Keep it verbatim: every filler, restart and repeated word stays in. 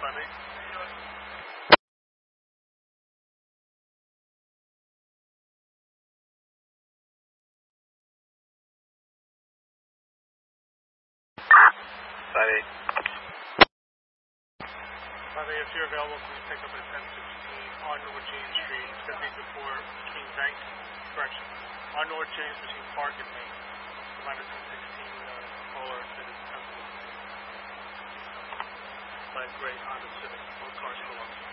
five eight. five eight. five eight, if you're available, please pick up at ten sixteen on North James Street. It's going to be before King Bank. Correction. On North James between Park and Main. Around the ten sixteen uh, caller that is Temple. By Gray Honda Civic. Both cars pull up.